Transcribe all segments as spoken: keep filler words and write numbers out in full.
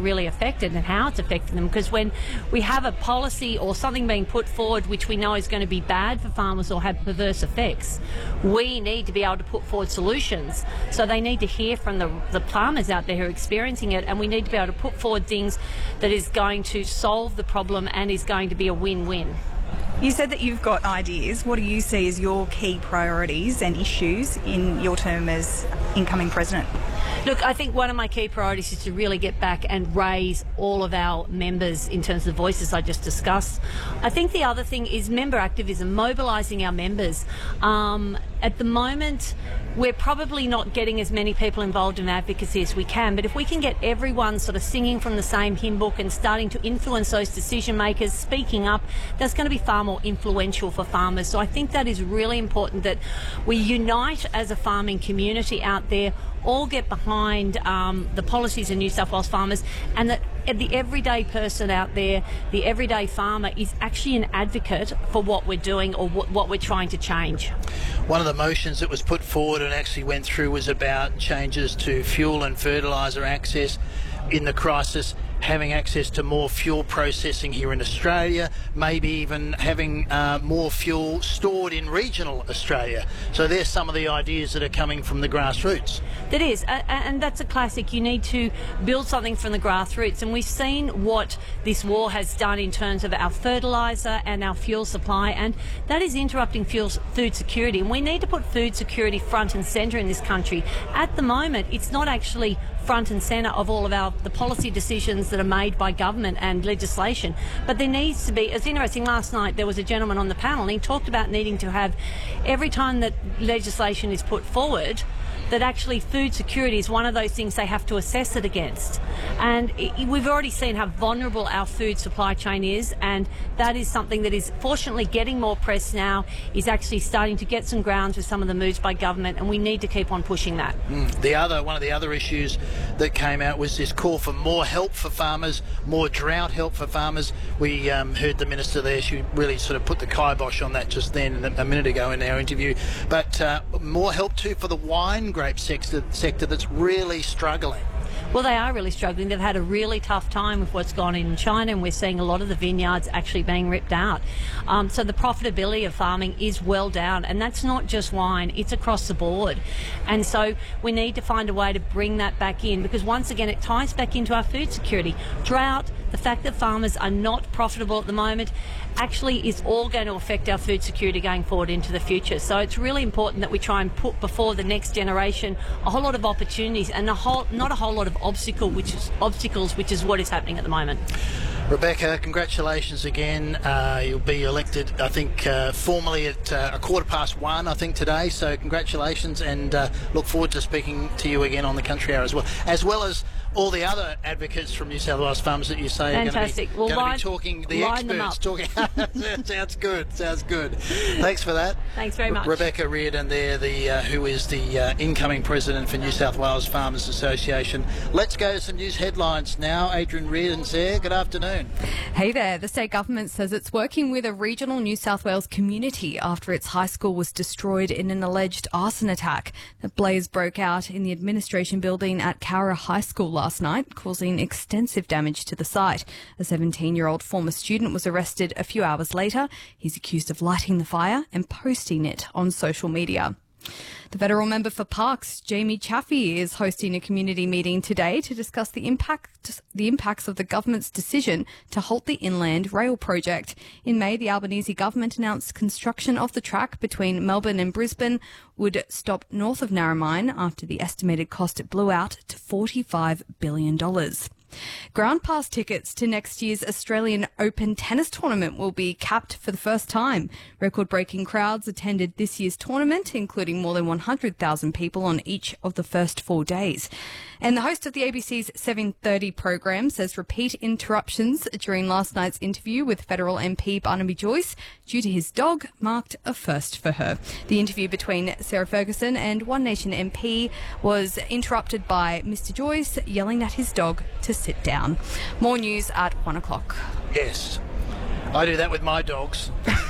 really affected and how it's affecting them. Because when we have a policy or something being put forward which we know is going to be bad for farmers or have perverse effects, we need to be able to put forward solutions. So they need to hear from the, the farmers out there who are experiencing it, and we need to be able to put forward things that is going to solve the problem and is going to be a win-win. You said that you've got ideas. What do you see as your key priorities and issues in your term as incoming president? Look, I think one of my key priorities is to really get back and raise all of our members in terms of the voices I just discussed. I think the other thing is member activism, mobilising our members. Um, at the moment, we're probably not getting as many people involved in advocacy as we can, but if we can get everyone sort of singing from the same hymn book and starting to influence those decision makers, speaking up, that's going to be far more influential for farmers. So I think that is really important, that we unite as a farming community out there, all get behind um, the policies of New South Wales farmers, and that the everyday person out there, the everyday farmer, is actually an advocate for what we're doing or what, what we're trying to change. One of the motions that was put forward and actually went through was about changes to fuel and fertiliser access in the crisis, having access to more fuel processing here in Australia, maybe even having uh, more fuel stored in regional Australia. So there's some of the ideas that are coming from the grassroots. That is, uh, and that's a classic. You need to build something from the grassroots, and we've seen what this war has done in terms of our fertiliser and our fuel supply, and that is interrupting fuel, food security, and we need to put food security front and centre in this country. At the moment, it's not actually front and centre of all of our the policy decisions that are made by government and legislation, but there needs to be. It's interesting, last night there was a gentleman on the panel and he talked about needing to have, every time that legislation is put forward, that actually food security is one of those things they have to assess it against. And it, we've already seen how vulnerable our food supply chain is, and that is something that is fortunately getting more press now, is actually starting to get some grounds with some of the moves by government, and we need to keep on pushing that. Mm. The other, one of the other issues that came out was this call for more help for farmers, more drought help for farmers. We um, heard the Minister there, she really sort of put the kibosh on that just then a minute ago in our interview. But uh, more help too for the wine grape sector, sector that's really struggling. Well, they are really struggling. They've had a really tough time with what's gone on in China, and we're seeing a lot of the vineyards actually being ripped out. Um, so the profitability of farming is well down, and that's not just wine, it's across the board. And so we need to find a way to bring that back in, because once again it ties back into our food security. Drought, the fact that farmers are not profitable at the moment, actually is all going to affect our food security going forward into the future. So it's really important that we try and put before the next generation a whole lot of opportunities and a whole, not a whole lot of obstacle, which is obstacles, which is what is happening at the moment. Rebecca, congratulations again. Uh, you'll be elected, I think, uh, formally at uh, a quarter past one, I think, today. So congratulations, and uh, look forward to speaking to you again on the Country Hour as well, as well as all the other advocates from New South Wales farmers that you say Fantastic. are going to be, well, going line, to be talking, the experts talking. Sounds good, sounds good. Thanks for that. Thanks very much. Rebecca Reardon there, the, uh, who is the uh, incoming president for New South Wales Farmers Association. Let's go to some news headlines now. Adrian Reardon's there. Good afternoon. Hey there. The state government says it's working with a regional New South Wales community after its high school was destroyed in an alleged arson attack. The blaze broke out in the administration building at Cowra High School last night, causing extensive damage to the site. A seventeen-year-old former student was arrested a few hours later. He's accused of lighting the fire and posting it on social media. The federal member for Parks, Jamie Chaffey, is hosting a community meeting today to discuss the impact, the impacts of the government's decision to halt the Inland Rail project. In May, the Albanese government announced construction of the track between Melbourne and Brisbane would stop north of Narromine after the estimated cost it blew out to forty-five billion dollars. Ground pass tickets to next year's Australian Open tennis tournament will be capped for the first time. Record-breaking crowds attended this year's tournament, including more than one hundred thousand people on each of the first four days. And the host of the A B C's seven thirty program says repeat interruptions during last night's interview with federal M P Barnaby Joyce due to his dog marked a first for her. The interview between Sarah Ferguson and One Nation M P was interrupted by Mister Joyce yelling at his dog to sit down. More news at one o'clock. Yes. I do that with my dogs.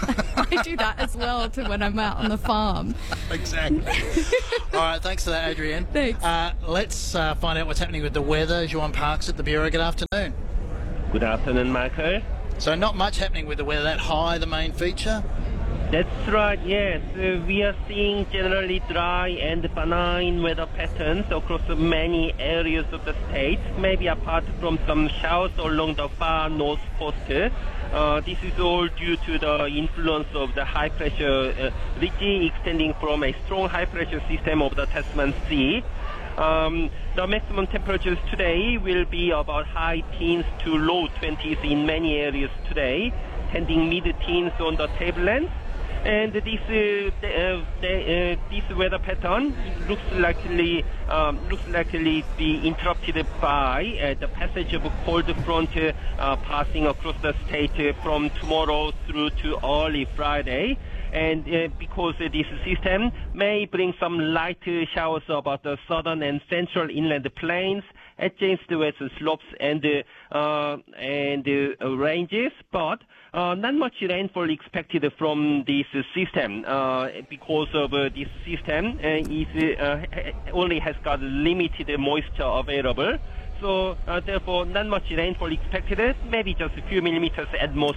I do that as well to when I'm out on the farm. Exactly. All right, thanks for that, Adrienne. Thanks. Uh, let's uh, find out what's happening with the weather. Johan Parks at the Bureau. Good afternoon. Good afternoon, Michael. So not much happening with the weather. That high, the main feature? That's right, yes. Uh, we are seeing generally dry and benign weather patterns across many areas of the state, maybe apart from some showers along the far north coast. Uh, this is all due to the influence of the high pressure uh, ridge extending from a strong high pressure system of the Tasman Sea. Um, the maximum temperatures today will be about high teens to low twenties in many areas today, tending mid-teens on the tablelands. And this uh, the, uh, the, uh, this weather pattern looks likely um, looks likely to be interrupted by uh, the passage of a cold front uh, passing across the state uh, from tomorrow through to early Friday. And uh, because uh, this system may bring some light uh, showers about the southern and central inland plains, adjacent to west slopes and uh, uh, and uh, ranges, but uh, not much rainfall expected from this uh, system uh, because of uh, this system uh, is uh, only has got limited moisture available. So uh, therefore, not much rainfall expected, maybe just a few millimeters at most.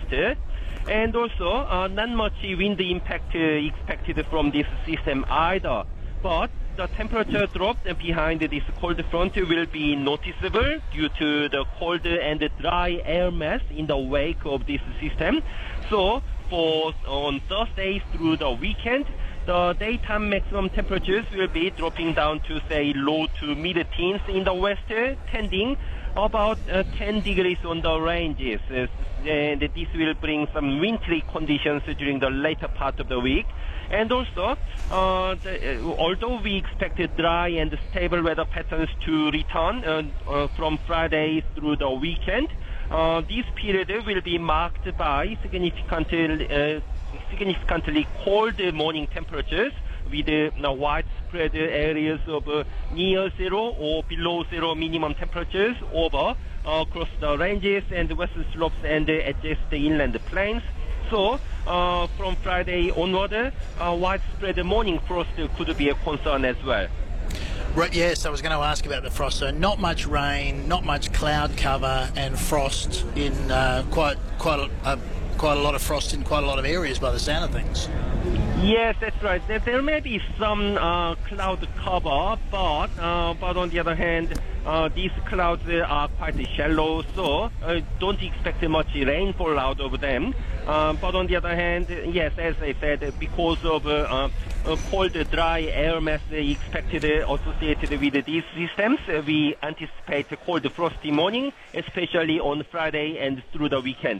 And also, uh, not much wind impact uh, expected from this system either. But the temperature drop behind this cold front will be noticeable due to the cold and dry air mass in the wake of this system. So, for on Thursday through the weekend, the daytime maximum temperatures will be dropping down to, say, low to mid-teens in the west, tending about uh, ten degrees on the ranges. Uh, and this will bring some wintry conditions during the later part of the week. And also, uh, the, uh, although we expected dry and stable weather patterns to return uh, uh, from Friday through the weekend, uh, this period will be marked by significantly, uh, significantly cold morning temperatures with uh, widespread areas of uh, near zero or below zero minimum temperatures over uh, across the ranges and western slopes and uh, adjacent inland plains. So, uh, from Friday onward, uh, widespread morning frost could be a concern as well. Right, yes, I was going to ask about the frost. So not much rain, not much cloud cover, and frost in uh, quite quite a, uh, quite a lot of frost in quite a lot of areas by the sound of things. Yes, that's right. There, there may be some uh, cloud cover, but uh, but on the other hand, uh, these clouds are quite shallow, so uh, don't expect much rainfall out of them. Uh, but on the other hand, yes, as I said, because of uh, uh, cold, dry air mass expected uh, associated with these systems, uh, we anticipate a cold, frosty morning, especially on Friday and through the weekend.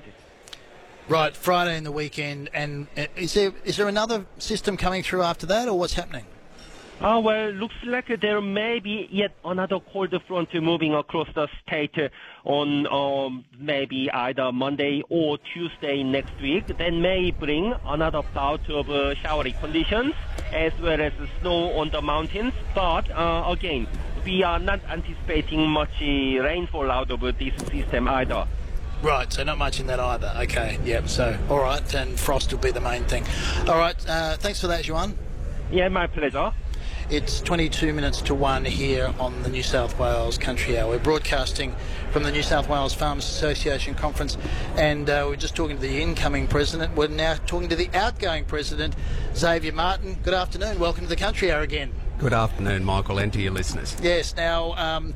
Right, Friday and the weekend, and uh, is there is there another system coming through after that, or what's happening? Uh, well, looks like there may be yet another cold front moving across the state on um, maybe either Monday or Tuesday next week. That may bring another bout of uh, showery conditions as well as snow on the mountains. But uh, again, we are not anticipating much uh, rainfall out of this system either. Right, so not much in that either. Okay, yep, so all right, and frost will be the main thing. All right, uh, thanks for that, Johan. Yeah, my pleasure. It's twenty-two minutes to one here on the New South Wales Country Hour. We're broadcasting from the New South Wales Farmers Association conference, and uh, we're just talking to the incoming president. We're now talking to the outgoing president, Xavier Martin. Good afternoon. Welcome to the Country Hour again. Good afternoon, Michael, and to your listeners. Yes, now, um,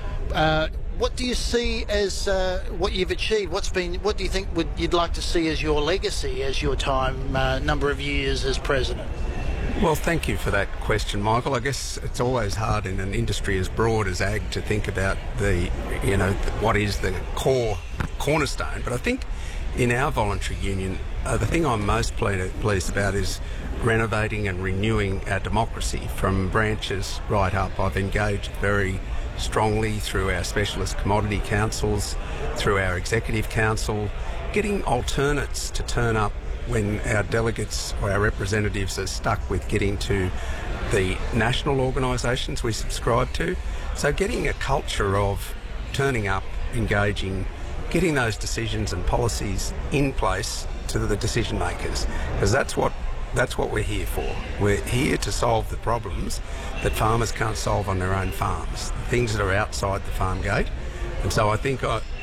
uh, what do you see as uh, what you've achieved? What's been? What do you think would you'd like to see as your legacy, as your time, uh, number of years as president? Well, thank you for that question, Michael. I guess it's always hard in an industry as broad as ag to think about the, you know, what is the core cornerstone. But I think in our voluntary union, uh, the thing I'm most ple- pleased about is renovating and renewing our democracy from branches right up. I've engaged very strongly through our specialist commodity councils, through our executive council, getting alternates to turn up when our delegates or our representatives are stuck with getting to the national organisations we subscribe to. So getting a culture of turning up, engaging, getting those decisions and policies in place to the decision makers, because that's what that's what we're here for. We're here to solve the problems that farmers can't solve on their own farms, things that are outside the farm gate. And so I think I,